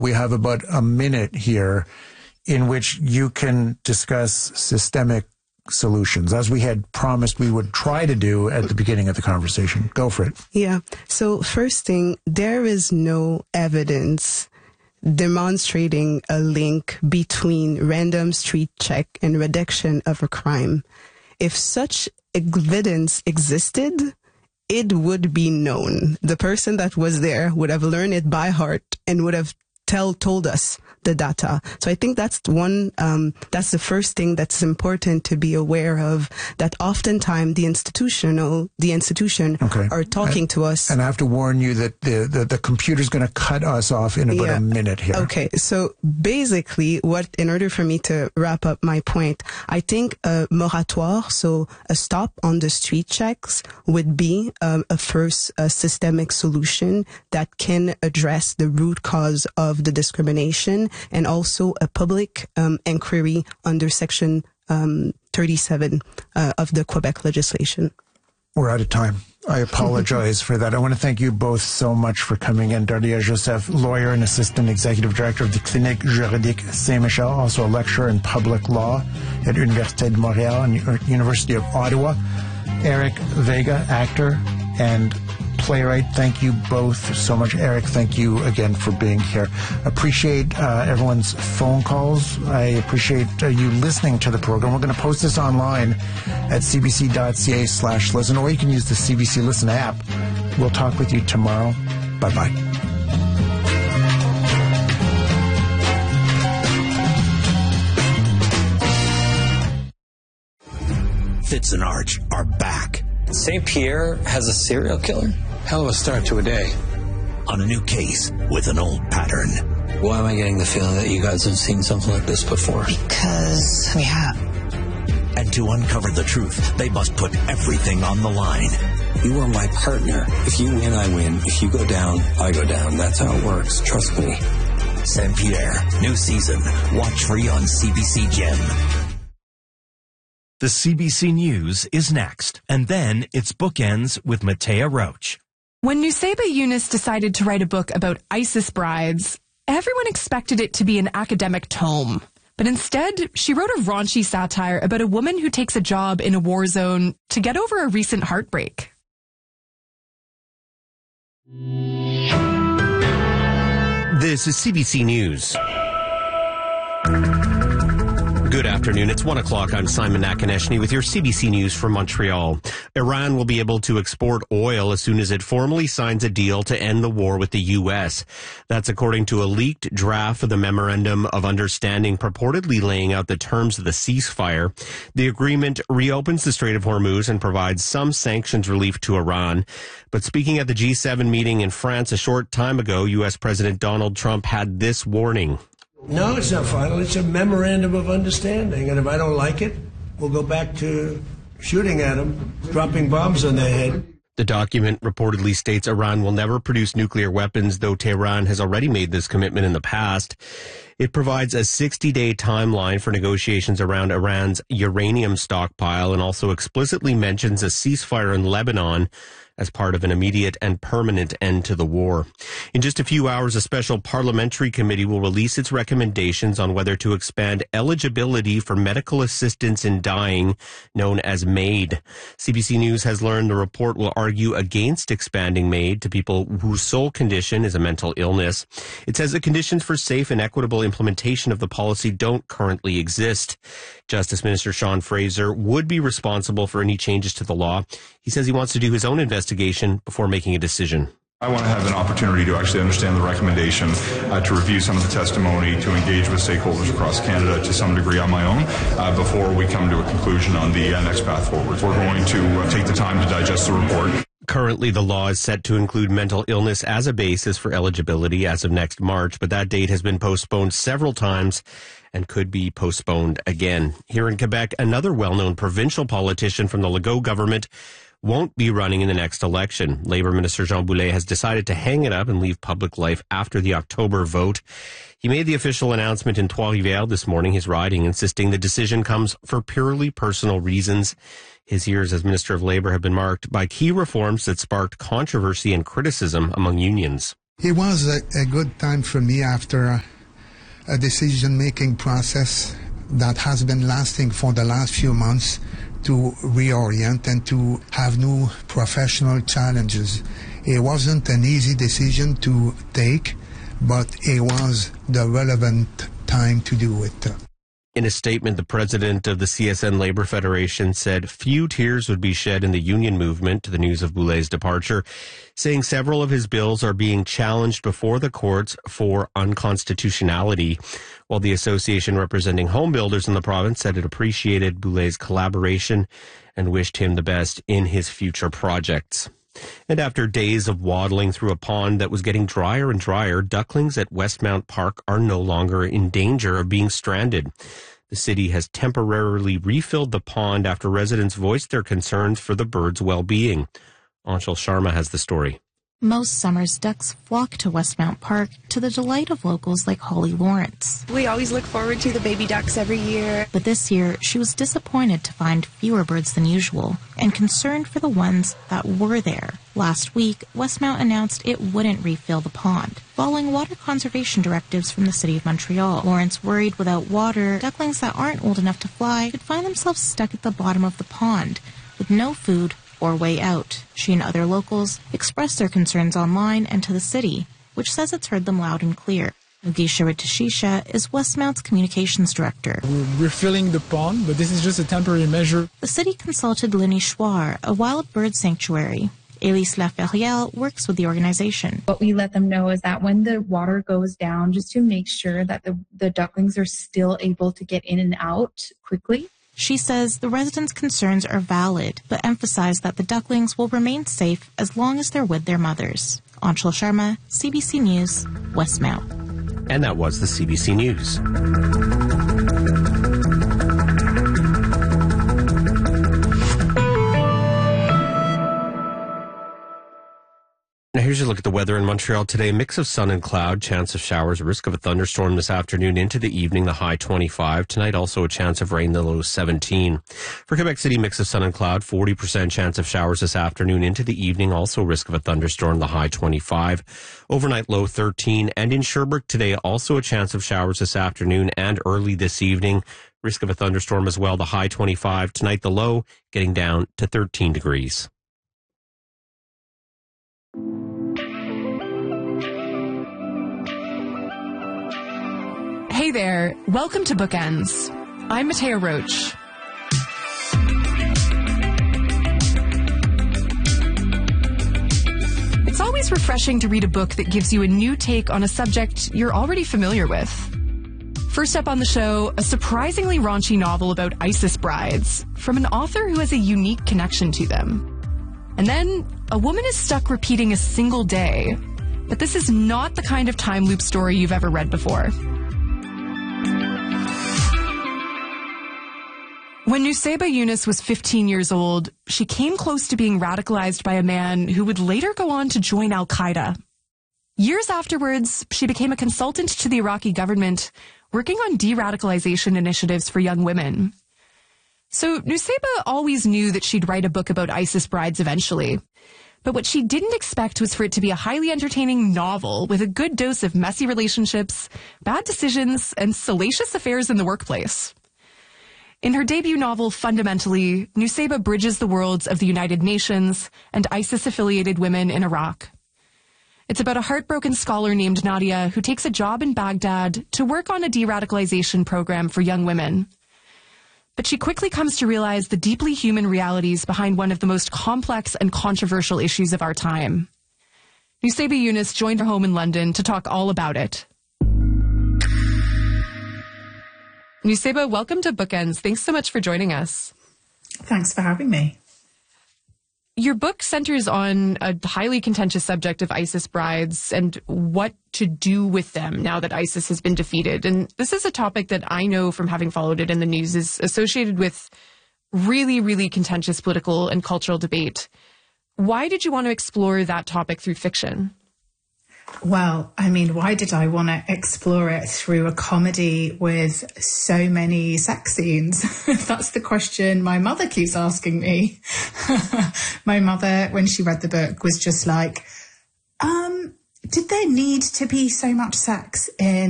We have about a minute here in which you can discuss systemic solutions, as we had promised we would try to do at the beginning of the conversation. Go for it. Yeah. So first thing, there is no evidence demonstrating a link between random street check and reduction of a crime. If such evidence existed, it would be known. The person that was there would have learned it by heart and would have told us the data. So I think that's that's the first thing that's important to be aware of, that oftentimes the institution are talking to us. And I have to warn you that the computer's going to cut us off in about a minute here. Okay. So basically in order for me to wrap up my point, I think a moratoire, so a stop on the street checks, would be a first systemic solution that can address the root cause of the discrimination, and also a public inquiry under Section 37 of the Quebec legislation. We're out of time. I apologize for that. I want to thank you both so much for coming in. Dardia Joseph, lawyer and assistant executive director of the Clinique Juridique Saint-Michel, also a lecturer in public law at Université de Montréal and University of Ottawa. Eric Vega, actor and playwright. Thank you both so much. Eric, thank you again for being here. Appreciate everyone's phone calls. I appreciate you listening to the program. We're going to post this online at cbc.ca/listen, or you can use the CBC Listen app. We'll talk with you tomorrow. Bye-bye. Fitz and Arch are back. St. Pierre has a serial killer? Hell of a start to a day. On a new case with an old pattern. Why am I getting the feeling that you guys have seen something like this before? Because we have. And to uncover the truth, they must put everything on the line. You are my partner. If you win, I win. If you go down, I go down. That's how it works. Trust me. St. Pierre, new season. Watch free on CBC Gem. The CBC News is next, and then it's Bookends with Matea Roach. When Nusseibeh Yunus decided to write a book about ISIS brides, everyone expected it to be an academic tome. But instead, she wrote a raunchy satire about a woman who takes a job in a war zone to get over a recent heartbreak. This is CBC News. Good afternoon. It's 1 o'clock. I'm Simon Nakaneshny with your CBC News from Montreal. Iran will be able to export oil as soon as it formally signs a deal to end the war with the U.S. That's according to a leaked draft of the Memorandum of Understanding purportedly laying out the terms of the ceasefire. The agreement reopens the Strait of Hormuz and provides some sanctions relief to Iran. But speaking at the G7 meeting in France a short time ago, U.S. President Donald Trump had this warning. No, it's not final. It's a memorandum of understanding. And if I don't like it, we'll go back to shooting at them, dropping bombs on their head. The document reportedly states Iran will never produce nuclear weapons, though Tehran has already made this commitment in the past. It provides a 60-day timeline for negotiations around Iran's uranium stockpile and also explicitly mentions a ceasefire in Lebanon as part of an immediate and permanent end to the war. In just a few hours, a special parliamentary committee will release its recommendations on whether to expand eligibility for medical assistance in dying, known as MAID. CBC News has learned the report will argue against expanding MAID to people whose sole condition is a mental illness. It says the conditions for safe and equitable implementation of the policy don't currently exist. Justice Minister Sean Fraser would be responsible for any changes to the law. He says he wants to do his own investigation before making a decision. I want to have an opportunity to actually understand the recommendation, to review some of the testimony, to engage with stakeholders across Canada to some degree on my own before we come to a conclusion on the next path forward. We're going to take the time to digest the report. Currently, the law is set to include mental illness as a basis for eligibility as of next March, but that date has been postponed several times and could be postponed again. Here in Quebec, another well-known provincial politician from the Legault government won't be running in the next election. Labour Minister Jean Boulet has decided to hang it up and leave public life after the October vote. He made the official announcement in Trois-Rivières this morning, his riding, insisting the decision comes for purely personal reasons. His years as Minister of Labour have been marked by key reforms that sparked controversy and criticism among unions. It was a good time for me after a decision-making process that has been lasting for the last few months to reorient and to have new professional challenges. It wasn't an easy decision to take, but it was the relevant time to do it. In a statement, the president of the CSN Labour Federation said few tears would be shed in the union movement to the news of Boulet's departure, saying several of his bills are being challenged before the courts for unconstitutionality, while the association representing home builders in the province said it appreciated Boulet's collaboration and wished him the best in his future projects. And after days of waddling through a pond that was getting drier and drier, ducklings at Westmount Park are no longer in danger of being stranded. The city has temporarily refilled the pond after residents voiced their concerns for the birds' well-being. Anshul Sharma has the story. Most summers, ducks flock to Westmount Park to the delight of locals like Holly Lawrence. We always look forward to the baby ducks every year. But this year, she was disappointed to find fewer birds than usual and concerned for the ones that were there. Last week, Westmount announced it wouldn't refill the pond, following water conservation directives from the City of Montreal. Lawrence worried without water, ducklings that aren't old enough to fly could find themselves stuck at the bottom of the pond with no food or way out. She and other locals expressed their concerns online and to the city, which says it's heard them loud and clear. Mugisha Ritashisha is Westmount's communications director. We're refilling the pond, but this is just a temporary measure. The city consulted L'Unichoir, a wild bird sanctuary. Elise Laferrière works with the organization. What we let them know is that when the water goes down, just to make sure that the ducklings are still able to get in and out quickly. She says the residents' concerns are valid, but emphasized that the ducklings will remain safe as long as they're with their mothers. Anshul Sharma, CBC News, Westmount. And that was the CBC News. Now here's your look at the weather in Montreal today. Mix of sun and cloud, chance of showers, risk of a thunderstorm this afternoon into the evening, the high 25. Tonight also a chance of rain, the low 17. For Quebec City, mix of sun and cloud, 40% chance of showers this afternoon into the evening, also risk of a thunderstorm, the high 25. Overnight low 13. And in Sherbrooke today, also a chance of showers this afternoon and early this evening. Risk of a thunderstorm as well, the high 25. Tonight the low getting down to 13 degrees. Hey there, welcome to Bookends. I'm Matea Roach. It's always refreshing to read a book that gives you a new take on a subject you're already familiar with. First up on the show, a surprisingly raunchy novel about ISIS brides from an author who has a unique connection to them. And then, a woman is stuck repeating a single day, but this is not the kind of time loop story you've ever read before. When Nusseibeh Yunus was 15 years old, she came close to being radicalized by a man who would later go on to join Al-Qaeda. Years afterwards, she became a consultant to the Iraqi government, working on de-radicalization initiatives for young women. So Nusseibeh always knew that she'd write a book about ISIS brides eventually. But what she didn't expect was for it to be a highly entertaining novel with a good dose of messy relationships, bad decisions, and salacious affairs in the workplace. In her debut novel, Fundamentally, Nusseibeh bridges the worlds of the United Nations and ISIS-affiliated women in Iraq. It's about a heartbroken scholar named Nadia who takes a job in Baghdad to work on a de-radicalization program for young women. But she quickly comes to realize the deeply human realities behind one of the most complex and controversial issues of our time. Nusseibeh Yunus joined her home in London to talk all about it. Nusseibeh, welcome to Bookends. Thanks so much for joining us. Thanks for having me. Your book centers on a highly contentious subject of ISIS brides and what to do with them now that ISIS has been defeated. And this is a topic that I know from having followed it in the news is associated with really, really contentious political and cultural debate. Why did you want to explore that topic through fiction? Well, I mean, why did I want to explore it through a comedy with so many sex scenes? That's the question my mother keeps asking My mother, when she read the book, was just like, Did there need to be so much sex in